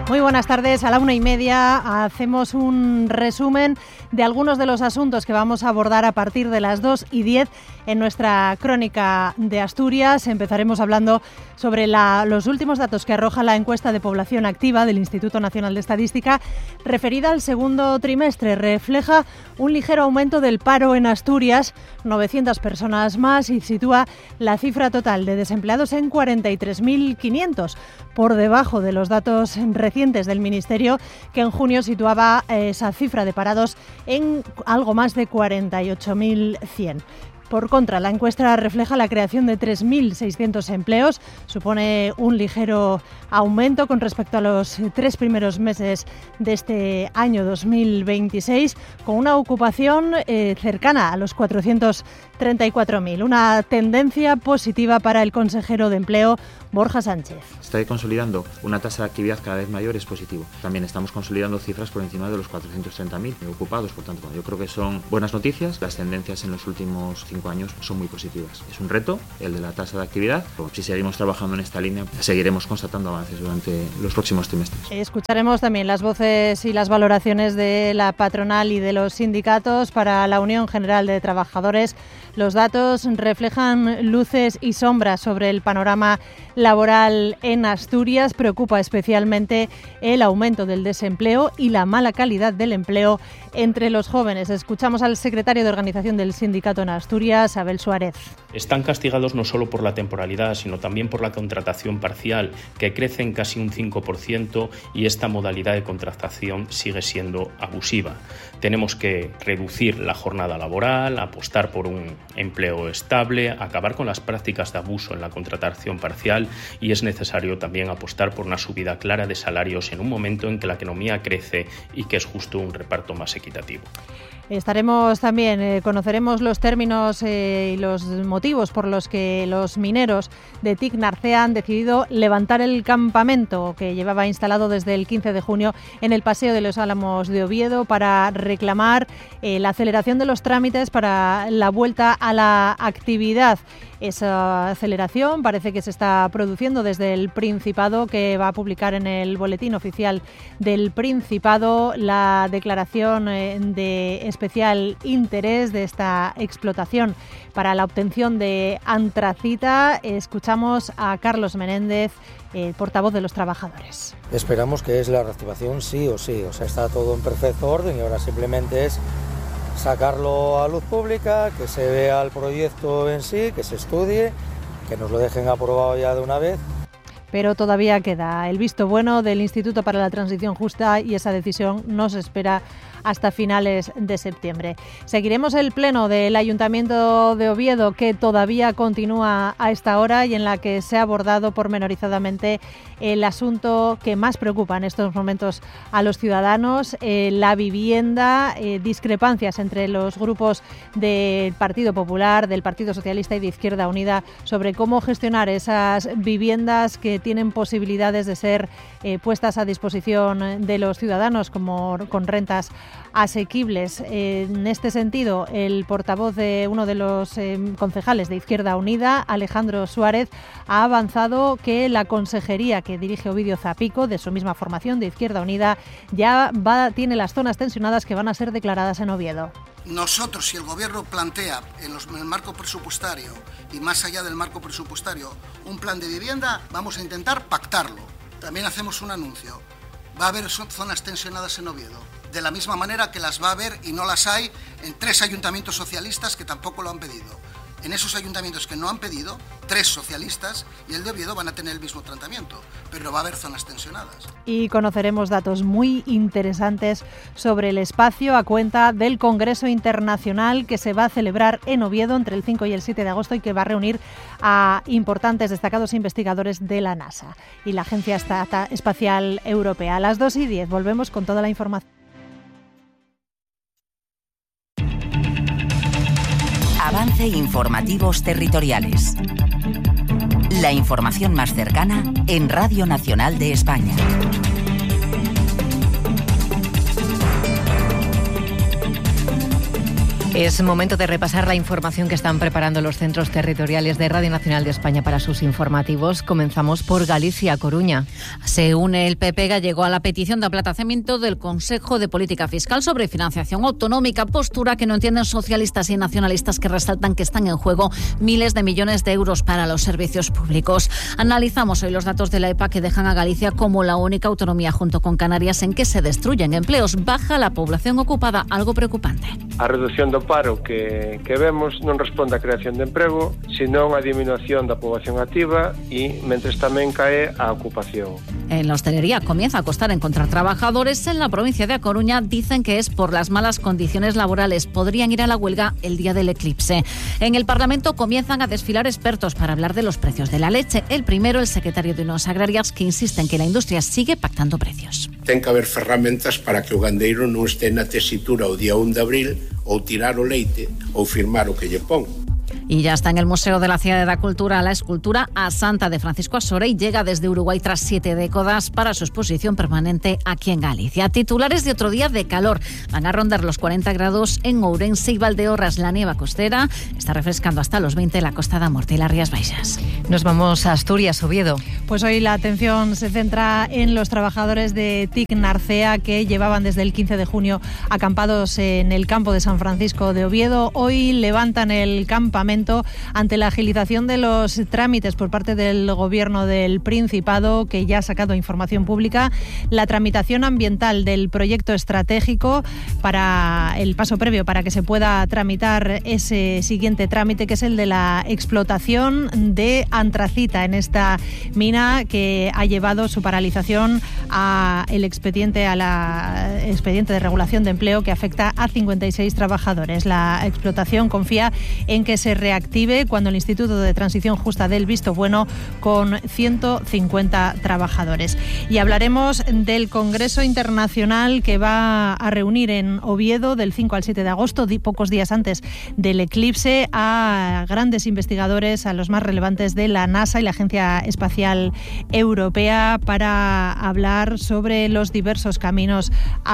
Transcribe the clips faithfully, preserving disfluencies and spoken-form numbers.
Muy buenas tardes. A la una y media hacemos un resumen de algunos de los asuntos que vamos a abordar a partir de las dos y diez en nuestra crónica de Asturias. Empezaremos hablando sobre la, los últimos datos que arroja la encuesta de población activa del Instituto Nacional de Estadística referida al segundo trimestre. Refleja un ligero aumento del paro en Asturias, novecientas personas más, y sitúa la cifra total de desempleados en cuarenta y tres mil quinientos, por debajo de los datos recientes del Ministerio, que en junio situaba esa cifra de parados en algo más de cuarenta y ocho mil cien. Por contra, la encuesta refleja la creación de tres mil seiscientos empleos, supone un ligero aumento con respecto a los tres primeros meses de este año dos mil veintiséis, con una ocupación eh, cercana a los cuatrocientos treinta y cuatro mil, una tendencia positiva para el consejero de Empleo, Borja Sánchez. Está consolidando una tasa de actividad cada vez mayor, es positivo. También estamos consolidando cifras por encima de los cuatrocientos treinta mil ocupados, por tanto, yo creo que son buenas noticias. Las tendencias en los últimos cinco años son muy positivas. Es un reto, el de la tasa de actividad. Si seguimos trabajando en esta línea, seguiremos constatando avances durante los próximos trimestres. Escucharemos también las voces y las valoraciones de la patronal y de los sindicatos. Para la Unión General de Trabajadores, los datos reflejan luces y sombras sobre el panorama laboral en Asturias. Preocupa especialmente el aumento del desempleo y la mala calidad del empleo entre los jóvenes. Escuchamos al secretario de Organización del Sindicato en Asturias, Abel Suárez. Están castigados no solo por la temporalidad, sino también por la contratación parcial, que crece en casi un cinco por ciento, y esta modalidad de contratación sigue siendo abusiva. Tenemos que reducir la jornada laboral, apostar por un empleo estable, acabar con las prácticas de abuso en la contratación parcial, y es necesario también apostar por una subida clara de salarios en un momento en que la economía crece y que es justo un reparto más equitativo. Estaremos también, eh, conoceremos los términos eh, y los motivos por los que los mineros de Tic Narcea han decidido levantar el campamento que llevaba instalado desde el quince de junio en el Paseo de los Álamos de Oviedo, para reclamar eh, la aceleración de los trámites para la vuelta a la actividad. Esa aceleración parece que se está produciendo desde el Principado, que va a publicar en el Boletín Oficial del Principado la declaración de especial interés de esta explotación para la obtención de antracita. Escuchamos a Carlos Menéndez, el portavoz de los trabajadores. Esperamos que es la reactivación sí o sí, o sea, está todo en perfecto orden y ahora simplemente es sacarlo a luz pública, que se vea el proyecto en sí, que se estudie, que nos lo dejen aprobado ya de una vez. Pero todavía queda el visto bueno del Instituto para la Transición Justa y esa decisión no se espera hasta finales de septiembre. Seguiremos el pleno del Ayuntamiento de Oviedo, que todavía continúa a esta hora y en la que se ha abordado pormenorizadamente el asunto que más preocupa en estos momentos a los ciudadanos, eh, la vivienda, eh, discrepancias entre los grupos del Partido Popular, del Partido Socialista y de Izquierda Unida sobre cómo gestionar esas viviendas que tienen posibilidades de ser eh, puestas a disposición de los ciudadanos como con rentas asequibles. En este sentido, el portavoz de uno de los eh, concejales de Izquierda Unida, Alejandro Suárez, ha avanzado que la consejería que dirige Ovidio Zapico, de su misma formación, de Izquierda Unida, ya va, tiene las zonas tensionadas que van a ser declaradas en Oviedo. Nosotros, si el Gobierno plantea en, los, en el marco presupuestario y más allá del marco presupuestario un plan de vivienda, vamos a intentar pactarlo. También hacemos un anuncio. Va a haber zonas tensionadas en Oviedo, de la misma manera que las va a haber y no las hay en tres ayuntamientos socialistas que tampoco lo han pedido. En esos ayuntamientos que no han pedido, tres socialistas y el de Oviedo van a tener el mismo tratamiento, pero va a haber zonas tensionadas. Y conoceremos datos muy interesantes sobre el espacio a cuenta del Congreso Internacional que se va a celebrar en Oviedo entre el cinco y el siete de agosto y que va a reunir a importantes destacados investigadores de la NASA y la Agencia Espacial Europea. A las dos y diez volvemos con toda la información. Avance Informativos Territoriales. La información más cercana en Radio Nacional de España. Es momento de repasar la información que están preparando los centros territoriales de Radio Nacional de España para sus informativos. Comenzamos por Galicia, Coruña. Se une el P P gallego a la petición de aplazamiento del Consejo de Política Fiscal sobre financiación autonómica, postura que no entienden socialistas y nacionalistas, que resaltan que están en juego miles de millones de euros para los servicios públicos. Analizamos hoy los datos de la E P A que dejan a Galicia como la única autonomía junto con Canarias en que se destruyen empleos, baja la población ocupada, algo preocupante. A reducción do paro que, que vemos non responde á creación de emprego, senón á disminución da poboación activa e mentres tamén cae a ocupación. En la hostelería comienza a costar encontrar trabajadores. En la provincia de A Coruña dicen que es por las malas condiciones laborales. Podrían ir a la huelga el día del eclipse. En el Parlamento comienzan a desfilar expertos para hablar de los precios de la leche. El primero, el secretario de Unións Agrarias, que insiste en que la industria sigue pactando precios. Ten que haber ferramentas para que o gandeiro non este na tesitura o día un de abril ou tirar o leite ou firmar o que lle pon. Y ya está en el Museo de la Ciudad de la Cultura la escultura A Santa de Francisco Asore y llega desde Uruguay tras siete décadas para su exposición permanente aquí en Galicia. Titulares de otro día de calor. Van a rondar los cuarenta grados en Ourense y Valdeorras. La nieva costera está refrescando hasta los veinte en la Costa da Morte y las Rías Baixas. Nos vamos a Asturias, Oviedo. Pues hoy la atención se centra en los trabajadores de T I C Narcea, que llevaban desde el quince de junio acampados en el campo de San Francisco de Oviedo. Hoy levantan el campamento ante la agilización de los trámites por parte del Gobierno del Principado, que ya ha sacado información pública. La tramitación ambiental del proyecto estratégico para el paso previo para que se pueda tramitar ese siguiente trámite, que es el de la explotación de antracita en esta mina, que ha llevado su paralización a el expediente a la expediente de regulación de empleo, que afecta a cincuenta y seis trabajadores. La explotación confía en que se reactive cuando el Instituto de Transición Justa dé el visto bueno, con ciento cincuenta trabajadores. Y hablaremos del Congreso Internacional que va a reunir en Oviedo del cinco al siete de agosto, pocos días antes del eclipse, a grandes investigadores, a los más relevantes de la NASA y la Agencia Espacial Europea, para hablar sobre los diversos caminos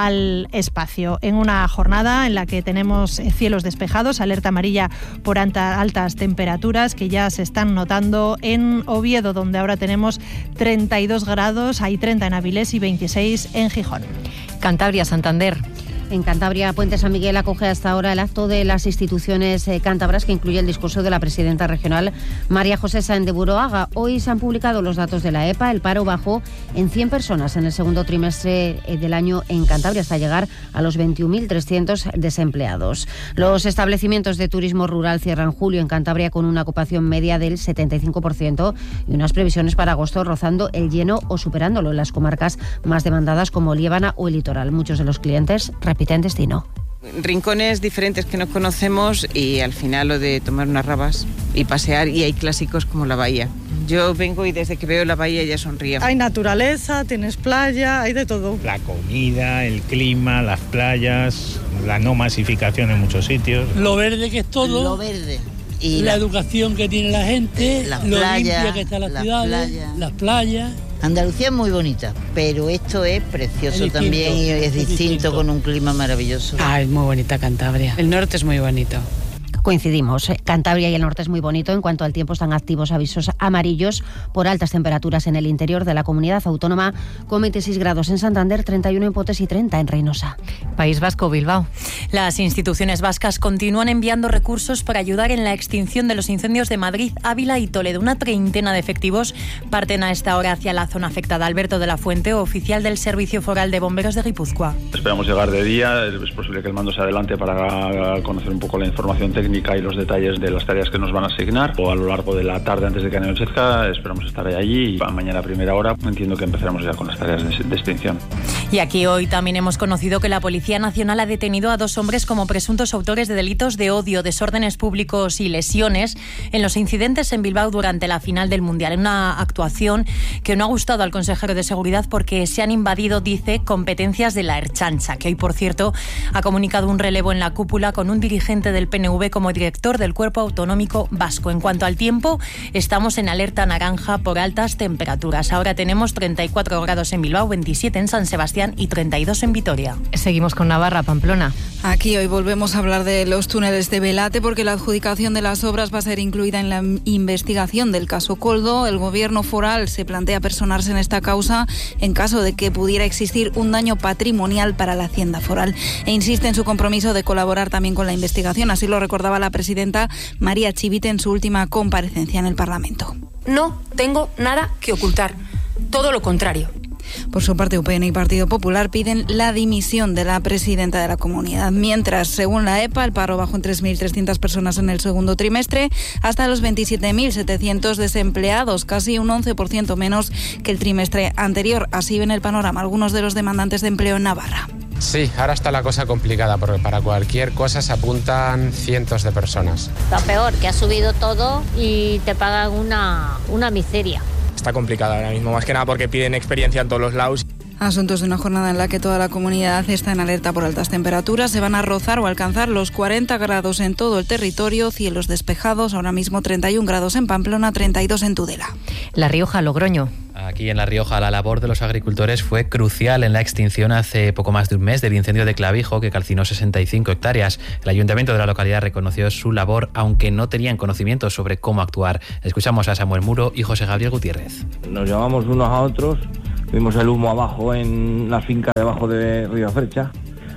al espacio. En una jornada en la que tenemos cielos despejados, alerta amarilla por alta, altas temperaturas que ya se están notando en Oviedo, donde ahora tenemos treinta y dos grados, hay treinta en Avilés y veintiséis en Gijón. Cantabria, Santander. En Cantabria, Puente San Miguel acoge hasta ahora el acto de las instituciones eh, cántabras, que incluye el discurso de la presidenta regional, María José Sáenz de Buroaga. Hoy se han publicado los datos de la E P A. El paro bajó en cien personas en el segundo trimestre del año en Cantabria, hasta llegar a los veintiún mil trescientos desempleados. Los establecimientos de turismo rural cierran julio en Cantabria con una ocupación media del setenta y cinco por ciento y unas previsiones para agosto rozando el lleno o superándolo en las comarcas más demandadas como Liébana o el litoral. Muchos de los clientes repiten destino. Rincones diferentes que no conocemos y al final lo de tomar unas rabas y pasear, y hay clásicos como la bahía. Yo vengo y desde que veo la bahía ya sonrío. Hay naturaleza, tienes playa, hay de todo. La comida, el clima, las playas, la no masificación en muchos sitios. Lo verde que es todo. Lo verde. Y la, la educación que tiene la gente, la lo playa, limpia que está la, la ciudad, playa. las playas. Andalucía es muy bonita, pero esto es precioso es también y es, es distinto, distinto con un clima maravilloso. Ah, es muy bonita Cantabria. El norte es muy bonito. Coincidimos, Cantabria y el norte es muy bonito. En cuanto al tiempo, están activos avisos amarillos por altas temperaturas en el interior de la comunidad autónoma, con veintiséis grados en Santander, treinta y uno en Potes y treinta en Reynosa. País Vasco, Bilbao. Las instituciones vascas continúan enviando recursos para ayudar en la extinción de los incendios de Madrid, Ávila y Toledo. Una treintena de efectivos parten a esta hora hacia la zona afectada. Alberto de la Fuente, oficial del Servicio Foral de Bomberos de Guipúzcoa. Esperamos llegar de día, es posible que el mando se adelante para conocer un poco la información técnica y los detalles de las tareas que nos van a asignar, o a lo largo de la tarde antes de que anochezca esperamos estar allí, y mañana a primera hora entiendo que empezaremos ya con las tareas de, de extinción. Y aquí hoy también hemos conocido que la Policía Nacional ha detenido a dos hombres como presuntos autores de delitos de odio, desórdenes públicos y lesiones en los incidentes en Bilbao durante la final del Mundial. En una actuación que no ha gustado al consejero de Seguridad porque se han invadido, dice, competencias de la Ertzaintza, que hoy, por cierto, ha comunicado un relevo en la cúpula con un dirigente del P N V como director del Cuerpo Autonómico Vasco. En cuanto al tiempo, estamos en alerta naranja por altas temperaturas. Ahora tenemos treinta y cuatro grados en Bilbao, veintisiete en San Sebastián Sebastián y treinta y dos en Vitoria. Seguimos con Navarra, Pamplona. Aquí hoy volvemos a hablar de los túneles de Belate porque la adjudicación de las obras va a ser incluida en la investigación del caso Coldo. El gobierno foral se plantea personarse en esta causa en caso de que pudiera existir un daño patrimonial para la hacienda foral e insiste en su compromiso de colaborar también con la investigación. Así lo recordaba la presidenta María Chivite en su última comparecencia en el Parlamento. No tengo nada que ocultar, todo lo contrario. Por su parte, U P N y Partido Popular piden la dimisión de la presidenta de la comunidad. Mientras, según la EPA, el paro bajó en tres mil trescientas personas en el segundo trimestre, hasta los veintisiete mil setecientos desempleados, casi un once por ciento menos que el trimestre anterior. Así ven el panorama algunos de los demandantes de empleo en Navarra. Sí, ahora está la cosa complicada porque para cualquier cosa se apuntan cientos de personas. Lo peor, que ha subido todo y te pagan una, una miseria. Está complicado ahora mismo, más que nada porque piden experiencia en todos los lados. Asuntos de una jornada en la que toda la comunidad está en alerta por altas temperaturas. Se van a rozar o alcanzar los cuarenta grados en todo el territorio, cielos despejados, ahora mismo treinta y un grados en Pamplona, treinta y dos en Tudela. La Rioja, Logroño. Aquí en La Rioja la labor de los agricultores fue crucial en la extinción hace poco más de un mes del incendio de Clavijo que calcinó sesenta y cinco hectáreas. El ayuntamiento de la localidad reconoció su labor aunque no tenían conocimiento sobre cómo actuar. Escuchamos a Samuel Muro y José Gabriel Gutiérrez. Nos llamamos unos a otros, vimos el humo abajo en la finca debajo de Río Frecha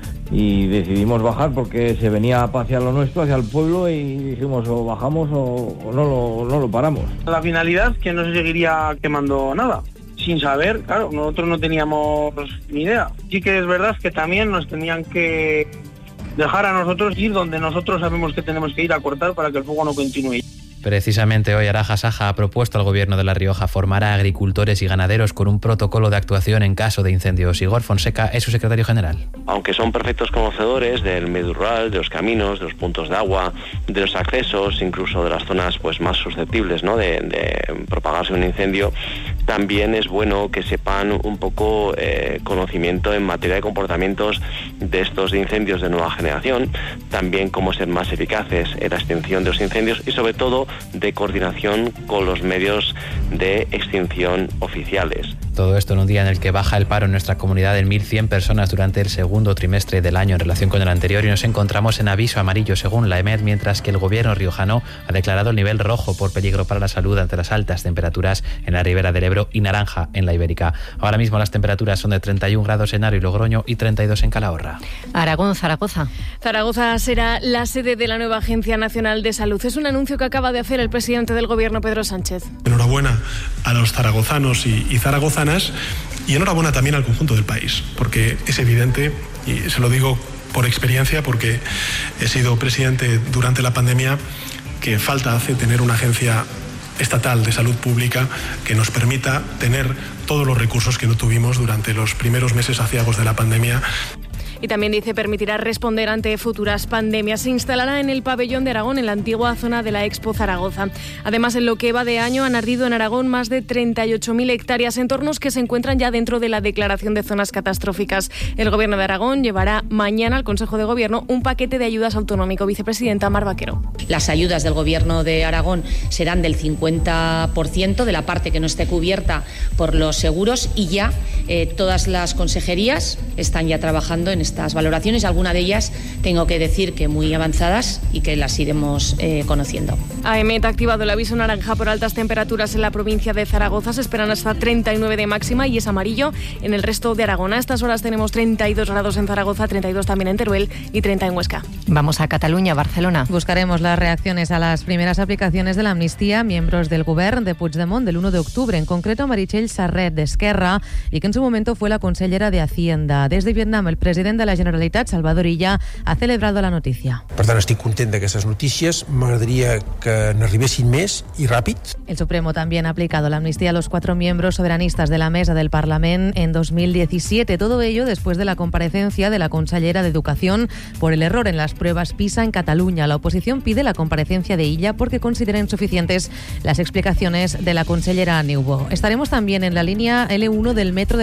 y decidimos bajar porque se venía hacia lo nuestro, hacia el pueblo, y dijimos o bajamos o, o no, lo, no lo paramos. La finalidad que no se seguiría quemando nada, sin saber, claro, nosotros no teníamos ni idea. Sí que es verdad que también nos tenían que dejar a nosotros ir donde nosotros sabemos que tenemos que ir a cortar para que el fuego no continúe. Precisamente hoy Araja Saja ha propuesto al Gobierno de La Rioja formar a agricultores y ganaderos con un protocolo de actuación en caso de incendios. Igor Fonseca es su secretario general. Aunque son perfectos conocedores del medio rural, de los caminos, de los puntos de agua, de los accesos, incluso de las zonas pues más susceptibles, ¿no?, de, de propagarse un incendio, también es bueno que sepan un poco eh, conocimiento en materia de comportamientos de estos de incendios de nueva generación, también cómo ser más eficaces en la extinción de los incendios y sobre todo de coordinación con los medios de extinción oficiales. Todo esto en un día en el que baja el paro en nuestra comunidad en mil cien personas durante el segundo trimestre del año en relación con el anterior, y nos encontramos en aviso amarillo según la E M E D, mientras que el gobierno riojano ha declarado el nivel rojo por peligro para la salud ante las altas temperaturas en la ribera del Ebro y naranja en la Ibérica. Ahora mismo las temperaturas son de treinta y un grados en Aro y Logroño y treinta y dos en Calahorra. Aragón, Zaragoza. Zaragoza será la sede de la nueva Agencia Nacional de Salud. Es un anuncio que acaba de hacer el presidente del Gobierno, Pedro Sánchez. Enhorabuena a los zaragozanos y, y zaragozanas, y enhorabuena también al conjunto del país, porque es evidente, y se lo digo por experiencia, porque he sido presidente durante la pandemia, que falta hace tener una agencia estatal de salud pública que nos permita tener todos los recursos que no tuvimos durante los primeros meses aciagos de la pandemia. Y también dice permitirá responder ante futuras pandemias. Se instalará en el pabellón de Aragón, en la antigua zona de la Expo Zaragoza. Además, en lo que va de año han ardido en Aragón más de treinta y ocho mil hectáreas, entornos que se encuentran ya dentro de la declaración de zonas catastróficas. El Gobierno de Aragón llevará mañana al Consejo de Gobierno un paquete de ayudas autonómico. Vicepresidenta Mar Vaquero. Las ayudas del Gobierno de Aragón serán del cincuenta por ciento de la parte que no esté cubierta por los seguros, y ya eh, todas las consejerías están ya trabajando en estas valoraciones, alguna de ellas tengo que decir que muy avanzadas y que las iremos eh, conociendo. A E M E D ha activado el aviso naranja por altas temperaturas en la provincia de Zaragoza. Se esperan hasta treinta y nueve de máxima y es amarillo en el resto de Aragón. A estas horas tenemos treinta y dos grados en Zaragoza, treinta y dos también en Teruel y treinta en Huesca. Vamos a Cataluña, Barcelona. Buscaremos las reacciones a las primeras aplicaciones de la amnistía, miembros del Govern de Puigdemont del uno de octubre, en concreto Meritxell Serret d'Esquerra, y que en su momento fue la consellera de Hacienda. Desde Vietnam, el presidente de la Generalitat, Salvador Illa, ha celebrado la notícia. Per tant, estic content d'aquestes notícies. M'agradaria que n'arribessin més i ràpid. El Supremo también ha aplicado la amnistía a los cuatro miembros soberanistas de la mesa del Parlament en dos mil diecisiete. Todo ello después de la comparecencia de la consellera de Educación por el error en las pruebas PISA en Cataluña. La oposición pide la comparecencia de Illa porque considera insuficientes las explicaciones de la consellera Niubó. Estaremos también en la línea L uno del metro de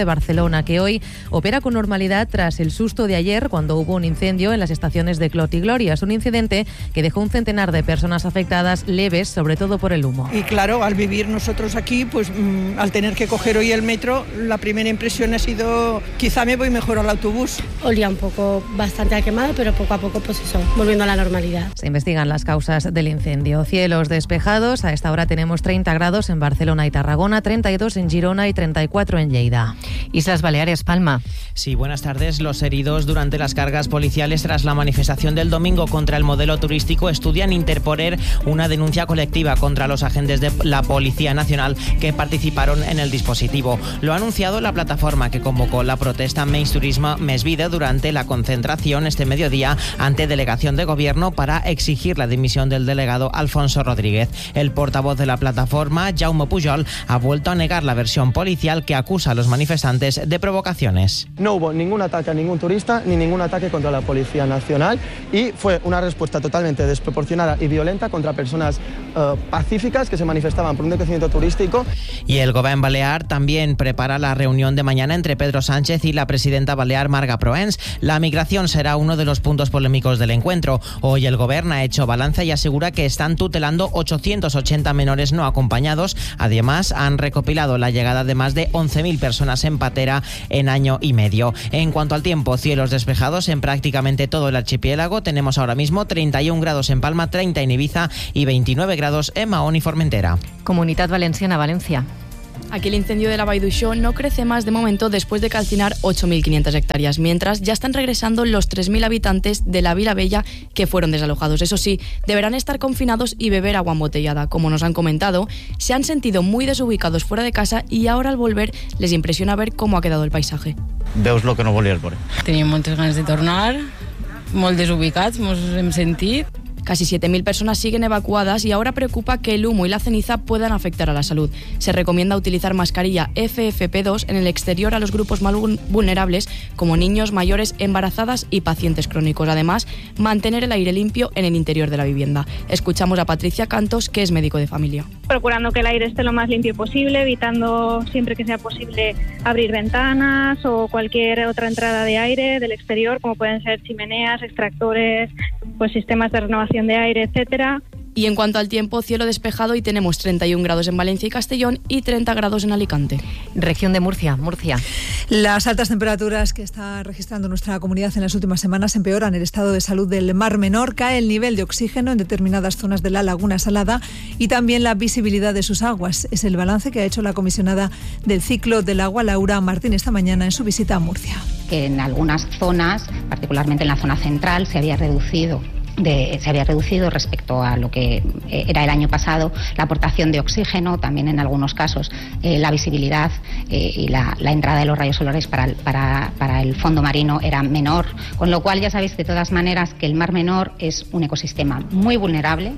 Barcelona, que hoy opera con normalidad tras el susto de ayer cuando hubo un incendio en las estaciones de Clot y Glorias, un incidente que dejó un centenar de personas afectadas leves, sobre todo por el humo. Y claro, al vivir nosotros aquí, pues mmm, al tener que coger hoy el metro, la primera impresión ha sido, quizá me voy mejor al autobús. Olía un poco bastante a quemado, pero poco a poco pues eso, volviendo a la normalidad. Se investigan las causas del incendio. Cielos despejados, a esta hora tenemos treinta grados en Barcelona y Tarragona, treinta y dos en Girona y treinta y cuatro en Lleida. Islas Baleares, Palma. Sí, buenas tardes. Los heridos durante las cargas policiales tras la manifestación del domingo contra el modelo turístico estudian interponer una denuncia colectiva contra los agentes de la Policía Nacional que participaron en el dispositivo. Lo ha anunciado la plataforma que convocó la protesta Menys Turisme Més Vida durante la concentración este mediodía ante delegación de gobierno para exigir la dimisión del delegado Alfonso Rodríguez. El portavoz de la plataforma, Jaume Pujol, ha vuelto a negar la versión policial que acusa a los manifestantes de provocaciones. No hubo ningún ataque a ningún turista ni ningún ataque contra la Policía Nacional y fue una respuesta totalmente desproporcionada y violenta contra personas uh, pacíficas que se manifestaban por un decrecimiento turístico. Y el Gobierno Balear también prepara la reunión de mañana entre Pedro Sánchez y la presidenta balear Marga Proens. La migración será uno de los puntos polémicos del encuentro. Hoy el Gobierno ha hecho balance y asegura que están tutelando ochocientos ochenta menores no acompañados. Además, han recopilado la llegada de más de once mil personas en patera en año y medio. En cuanto al tiempo, cielos despejados en prácticamente todo el archipiélago. Tenemos ahora mismo treinta y un grados en Palma, treinta en Ibiza y veintinueve grados en Mahón y Formentera. Comunidad Valenciana, Valencia. Aquí el incendio de la Vall d'Uixó no crece más de momento después de calcinar ocho mil quinientas hectáreas, mientras ya están regresando los tres mil habitantes de la Vila Bella que fueron desalojados. Eso sí, deberán estar confinados y beber agua embotellada. Como nos han comentado, se han sentido muy desubicados fuera de casa y ahora al volver les impresiona ver cómo ha quedado el paisaje. Veus lo que no volies veure. Teníem moltes ganes de tornar, molt desubicats, mos hem sentit. Casi siete mil personas siguen evacuadas y ahora preocupa que el humo y la ceniza puedan afectar a la salud. Se recomienda utilizar mascarilla F F P dos en el exterior a los grupos más vulnerables como niños, mayores, embarazadas y pacientes crónicos. Además, mantener el aire limpio en el interior de la vivienda. Escuchamos a Patricia Cantos, que es médico de familia. Procurando que el aire esté lo más limpio posible, evitando siempre que sea posible abrir ventanas o cualquier otra entrada de aire del exterior, como pueden ser chimeneas, extractores, pues sistemas de renovación de aire, etcétera. Y en cuanto al tiempo, cielo despejado y tenemos treinta y un grados en Valencia y Castellón y treinta grados en Alicante. Región de Murcia, Murcia. Las altas temperaturas que está registrando nuestra comunidad en las últimas semanas empeoran el estado de salud del Mar Menor, cae el nivel de oxígeno en determinadas zonas de la Laguna Salada y también la visibilidad de sus aguas. Es el balance que ha hecho la comisionada del ciclo del agua, Laura Martín, esta mañana en su visita a Murcia. Que en algunas zonas, particularmente en la zona central, se había reducido De, se había reducido respecto a lo que eh, era el año pasado la aportación de oxígeno, también en algunos casos eh, la visibilidad eh, y la, la entrada de los rayos solares para el, para, para el fondo marino era menor, con lo cual ya sabéis de todas maneras que el Mar Menor es un ecosistema muy vulnerable.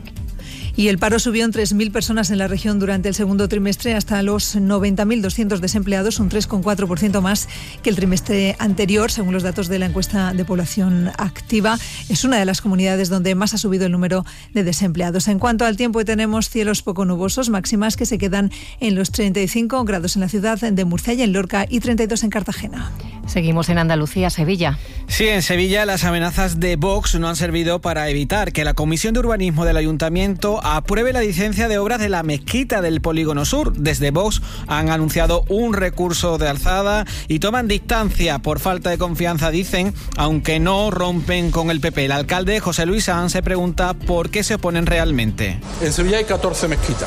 Y el paro subió en tres mil personas en la región durante el segundo trimestre hasta los noventa mil doscientos desempleados, un tres coma cuatro por ciento más que el trimestre anterior, según los datos de la encuesta de población activa. Es una de las comunidades donde más ha subido el número de desempleados. En cuanto al tiempo, tenemos cielos poco nubosos, máximas que se quedan en los treinta y cinco grados en la ciudad de Murcia y en Lorca y treinta y dos en Cartagena. Seguimos en Andalucía, Sevilla. Sí, en Sevilla las amenazas de Vox no han servido para evitar que la Comisión de Urbanismo del Ayuntamiento apruebe la licencia de obras de la mezquita del Polígono Sur. Desde Vox han anunciado un recurso de alzada y toman distancia por falta de confianza, dicen, aunque no rompen con el P P. El alcalde José Luis Sanz se pregunta por qué se oponen realmente. En Sevilla hay catorce mezquitas.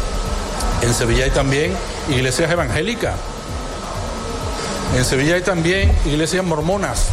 En Sevilla hay también iglesias evangélicas. En Sevilla hay también iglesias mormonas.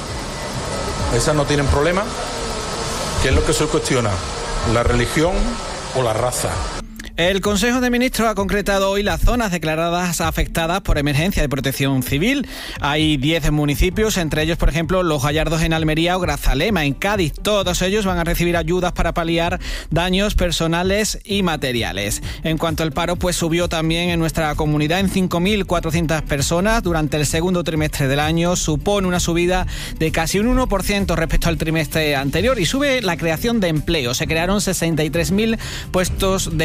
Esas no tienen problema. ¿Qué es lo que se cuestiona? ¿La religión o la raza? El Consejo de Ministros ha concretado hoy las zonas declaradas afectadas por emergencia de protección civil. Hay diez municipios, entre ellos, por ejemplo, Los Gallardos en Almería o Grazalema en Cádiz. Todos ellos van a recibir ayudas para paliar daños personales y materiales. En cuanto al paro, pues subió también en nuestra comunidad en cinco mil cuatrocientas personas durante el segundo trimestre del año. Supone una subida de casi un uno por ciento respecto al trimestre anterior y sube la creación de empleo. Se crearon sesenta y tres mil puestos de trabajo.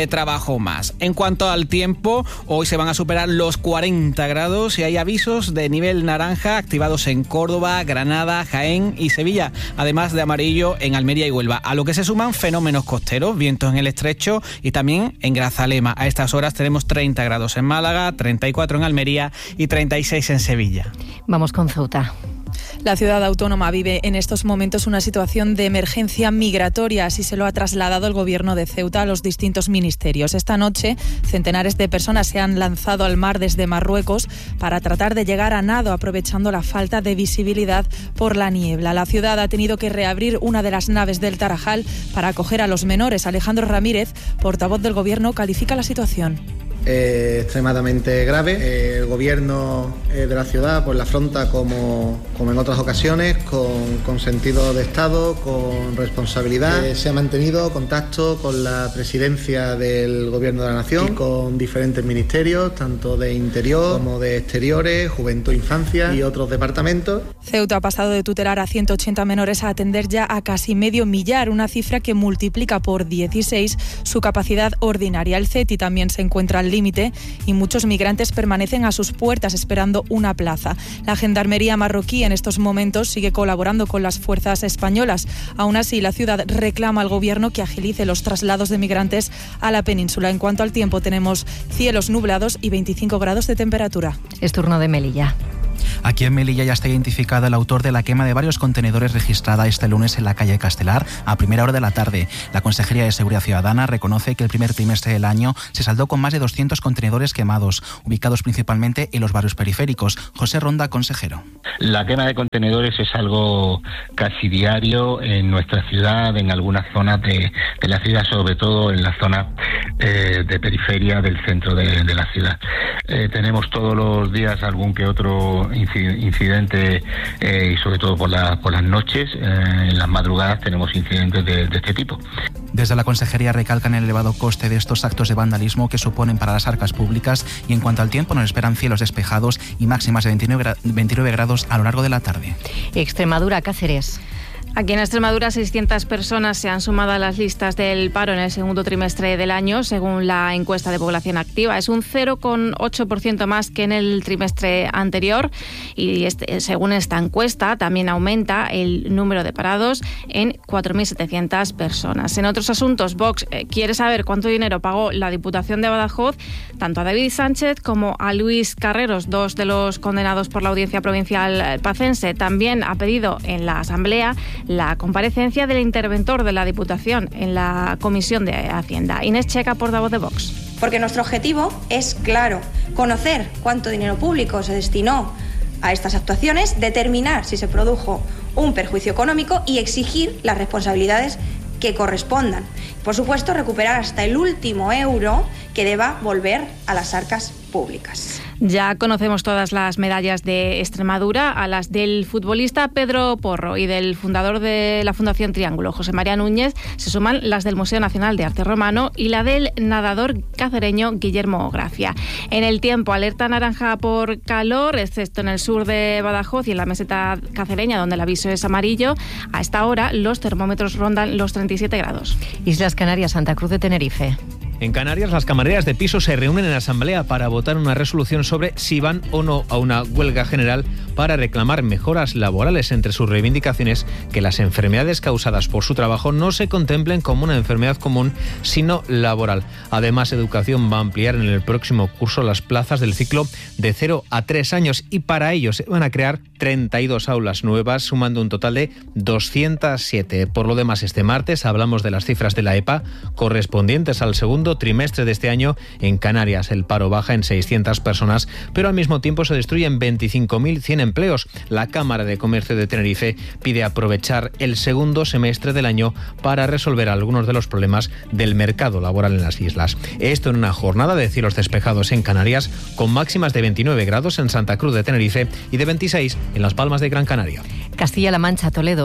bajó más. En cuanto al tiempo, hoy se van a superar los cuarenta grados y hay avisos de nivel naranja activados en Córdoba, Granada, Jaén y Sevilla, además de amarillo en Almería y Huelva, a lo que se suman fenómenos costeros, vientos en el estrecho y también en Grazalema. A estas horas tenemos treinta grados en Málaga, treinta y cuatro en Almería y treinta y seis en Sevilla. Vamos con Ceuta. La ciudad autónoma vive en estos momentos una situación de emergencia migratoria, así se lo ha trasladado el gobierno de Ceuta a los distintos ministerios. Esta noche, centenares de personas se han lanzado al mar desde Marruecos para tratar de llegar a nado, aprovechando la falta de visibilidad por la niebla. La ciudad ha tenido que reabrir una de las naves del Tarajal para acoger a los menores. Alejandro Ramírez, portavoz del gobierno, califica la situación. Eh, extremadamente grave. Eh, el gobierno eh, de la ciudad pues la afronta como, como en otras ocasiones, con, con sentido de Estado, con responsabilidad. Eh, se ha mantenido contacto con la presidencia del Gobierno de la Nación y con diferentes ministerios, tanto de Interior como de Exteriores, Juventud e Infancia y otros departamentos. Ceuta ha pasado de tutelar a ciento ochenta menores a atender ya a casi medio millar, una cifra que multiplica por dieciséis su capacidad ordinaria. El C E T I también se encuentra al límite y muchos migrantes permanecen a sus puertas esperando una plaza. La Gendarmería marroquí en estos momentos sigue colaborando con las fuerzas españolas. Aún así, la ciudad reclama al gobierno que agilice los traslados de migrantes a la península. En cuanto al tiempo, tenemos cielos nublados y veinticinco grados de temperatura. Es turno de Melilla. Aquí en Melilla ya está identificado el autor de la quema de varios contenedores registrada este lunes en la calle Castelar a primera hora de la tarde. La Consejería de Seguridad Ciudadana reconoce que el primer trimestre del año se saldó con más de doscientos contenedores quemados, ubicados principalmente en los barrios periféricos. José Ronda, consejero. La quema de contenedores es algo casi diario en nuestra ciudad, en algunas zonas de, de la ciudad, sobre todo en la zona eh, de periferia del centro de, de la ciudad. Eh, tenemos todos los días algún que otro incidente eh, y sobre todo por, la, por las noches, eh, en las madrugadas tenemos incidentes de, de este tipo. Desde la Consejería recalcan el elevado coste de estos actos de vandalismo que suponen para las arcas públicas y en cuanto al tiempo nos esperan cielos despejados y máximas de veintinueve grados a lo largo de la tarde. Extremadura, Cáceres. Aquí en Extremadura, seiscientas personas se han sumado a las listas del paro en el segundo trimestre del año, según la encuesta de población activa. Es un cero coma ocho por ciento más que en el trimestre anterior y este, según esta encuesta también aumenta el número de parados en cuatro mil setecientas personas. En otros asuntos, Vox eh, quiere saber cuánto dinero pagó la Diputación de Badajoz tanto a David Sánchez como a Luis Carreros, dos de los condenados por la Audiencia Provincial Pacense. También ha pedido en la Asamblea la comparecencia del interventor de la Diputación en la Comisión de Hacienda. Inés Checa, portavoz de Vox. Porque nuestro objetivo es claro, conocer cuánto dinero público se destinó a estas actuaciones, determinar si se produjo un perjuicio económico y exigir las responsabilidades que correspondan. Por supuesto, recuperar hasta el último euro que deba volver a las arcas públicas. Ya conocemos todas las medallas de Extremadura, a las del futbolista Pedro Porro y del fundador de la Fundación Triángulo, José María Núñez, se suman las del Museo Nacional de Arte Romano y la del nadador cacereño Guillermo Gracia. En el tiempo, alerta naranja por calor, excepto en el sur de Badajoz y en la meseta cacereña, donde el aviso es amarillo. A esta hora, los termómetros rondan los treinta y siete grados. Islas Canarias, Santa Cruz de Tenerife. En Canarias, las camareras de piso se reúnen en asamblea para votar una resolución sobre si van o no a una huelga general para reclamar mejoras laborales. Entre sus reivindicaciones, que las enfermedades causadas por su trabajo no se contemplen como una enfermedad común, sino laboral. Además, Educación va a ampliar en el próximo curso las plazas del ciclo de cero a tres años y para ello se van a crear treinta y dos aulas nuevas, sumando un total de doscientas siete. Por lo demás, este martes hablamos de las cifras de la E P A correspondientes al segundo trimestre de este año. En Canarias el paro baja en seiscientas personas, pero al mismo tiempo se destruyen veinticinco mil cien empleos. La Cámara de Comercio de Tenerife pide aprovechar el segundo semestre del año para resolver algunos de los problemas del mercado laboral en las islas. Esto en una jornada de cielos despejados en Canarias, con máximas de veintinueve grados en Santa Cruz de Tenerife y de veintiséis en Las Palmas de Gran Canaria. Castilla-La Mancha, Toledo.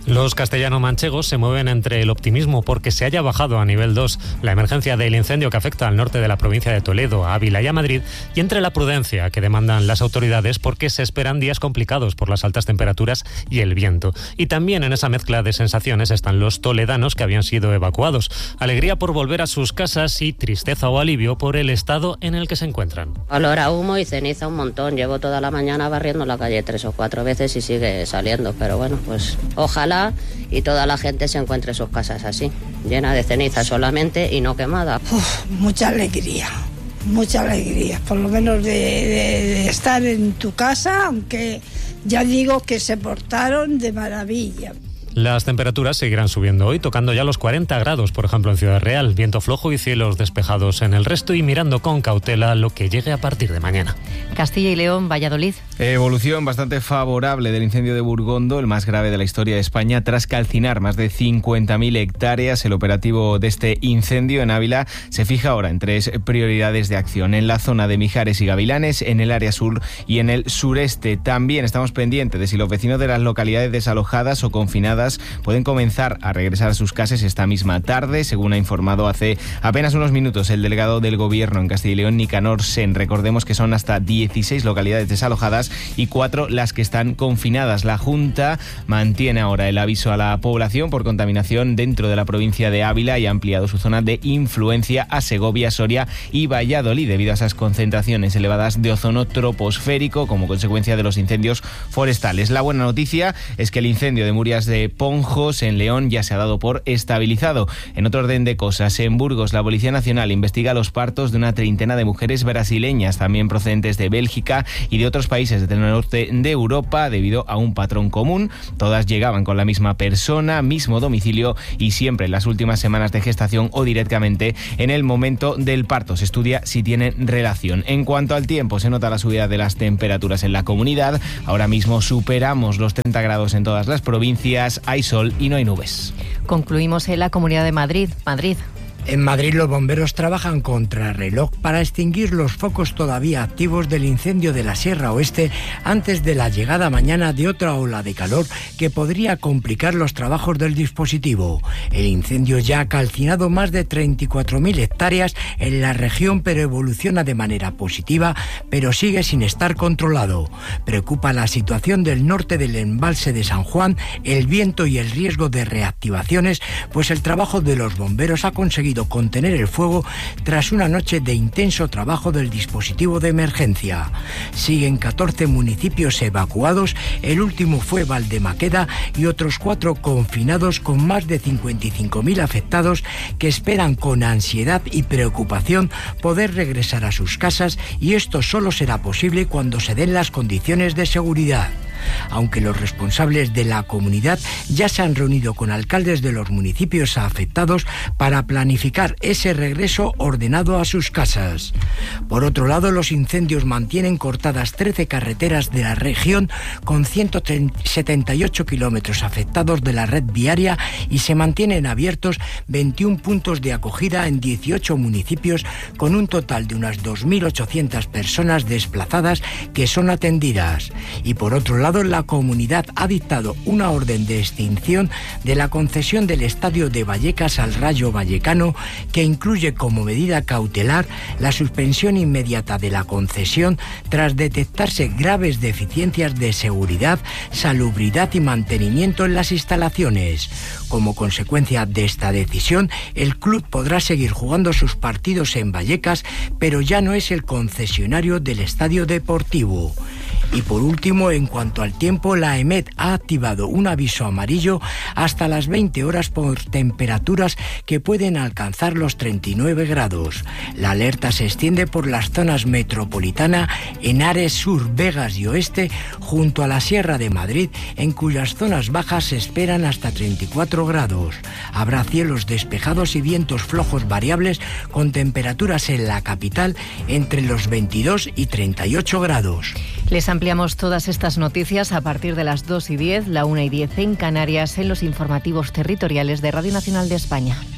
Los castellano-manchegos se mueven entre el optimismo porque se haya bajado a nivel dos la emergencia del incendio que afecta al norte de la provincia de Toledo, a Ávila y a Madrid, y entre la prudencia que demandan las autoridades porque se esperan días complicados por las altas temperaturas y el viento. Y también en esa mezcla de sensaciones están los toledanos que habían sido evacuados. Alegría por volver a sus casas y tristeza o alivio por el estado en el que se encuentran. Olor a humo y ceniza un montón. Llevo toda la mañana barriendo la calle tres o cuatro veces y sigue saliendo, pero bueno, pues ojalá y toda la gente se encuentre sus casas así, llena de ceniza solamente y no quemada. Uf, mucha alegría, mucha alegría, por lo menos de, de, de estar en tu casa, aunque ya digo que se portaron de maravilla. Las temperaturas seguirán subiendo hoy, tocando ya los cuarenta grados, por ejemplo, en Ciudad Real. Viento flojo y cielos despejados en el resto y mirando con cautela lo que llegue a partir de mañana. Castilla y León, Valladolid. Evolución bastante favorable del incendio de Burgondo, el más grave de la historia de España, tras calcinar más de cincuenta mil hectáreas. El operativo de este incendio en Ávila se fija ahora en tres prioridades de acción: en la zona de Mijares y Gavilanes, en el área sur y en el sureste. También estamos pendientes de si los vecinos de las localidades desalojadas o confinadas pueden comenzar a regresar a sus casas esta misma tarde, según ha informado hace apenas unos minutos el delegado del Gobierno en Castilla y León, Nicanor Sen. Recordemos que son hasta dieciséis localidades desalojadas y cuatro las que están confinadas. La Junta mantiene ahora el aviso a la población por contaminación dentro de la provincia de Ávila y ha ampliado su zona de influencia a Segovia, Soria y Valladolid debido a esas concentraciones elevadas de ozono troposférico como consecuencia de los incendios forestales. La buena noticia es que el incendio de Murias de Ponjos en León ya se ha dado por estabilizado. En otro orden de cosas, en Burgos la Policía Nacional investiga los partos de una treintena de mujeres brasileñas, también procedentes de Bélgica y de otros países del norte de Europa, debido a un patrón común. Todas llegaban con la misma persona, mismo domicilio y siempre en las últimas semanas de gestación o directamente en el momento del parto. Se estudia si tienen relación. En cuanto al tiempo, se nota la subida de las temperaturas en la comunidad. Ahora mismo superamos los treinta grados en todas las provincias. Hay sol y no hay nubes. Concluimos en la Comunidad de Madrid. Madrid. En Madrid los bomberos trabajan contra reloj para extinguir los focos todavía activos del incendio de la Sierra Oeste antes de la llegada mañana de otra ola de calor que podría complicar los trabajos del dispositivo. El incendio ya ha calcinado más de treinta y cuatro mil hectáreas en la región, pero evoluciona de manera positiva, pero sigue sin estar controlado. Preocupa la situación del norte del embalse de San Juan, el viento y el riesgo de reactivaciones, pues el trabajo de los bomberos ha conseguido contener el fuego tras una noche de intenso trabajo del dispositivo de emergencia. Siguen catorce municipios evacuados, el último fue Valdemaqueda y otros cuatro confinados con más de cincuenta y cinco mil afectados que esperan con ansiedad y preocupación poder regresar a sus casas, y esto solo será posible cuando se den las condiciones de seguridad. Aunque los responsables de la comunidad ya se han reunido con alcaldes de los municipios afectados para planificar ese regreso ordenado a sus casas. Por otro lado, los incendios mantienen cortadas trece carreteras de la región con ciento setenta y ocho kilómetros afectados de la red viaria y se mantienen abiertos veintiún puntos de acogida en dieciocho municipios con un total de unas dos mil ochocientas personas desplazadas que son atendidas. Y por otro lado, la comunidad ha dictado una orden de extinción de la concesión del estadio de Vallecas al Rayo Vallecano, que incluye como medida cautelar la suspensión inmediata de la concesión tras detectarse graves deficiencias de seguridad, salubridad y mantenimiento en las instalaciones. Como consecuencia de esta decisión, el club podrá seguir jugando sus partidos en Vallecas, pero ya no es el concesionario del estadio deportivo. Y por último, en cuanto al tiempo, la EMET ha activado un aviso amarillo hasta las veinte horas por temperaturas que pueden alcanzar los treinta y nueve grados. La alerta se extiende por las zonas metropolitana, Henares, Sur, Vegas y Oeste, junto a la Sierra de Madrid, en cuyas zonas bajas se esperan hasta treinta y cuatro grados. Habrá cielos despejados y vientos flojos variables con temperaturas en la capital entre los veintidós y treinta y ocho grados. Les ampliamos todas estas noticias a partir de las dos y diez, la una y diez en Canarias, en los informativos territoriales de Radio Nacional de España.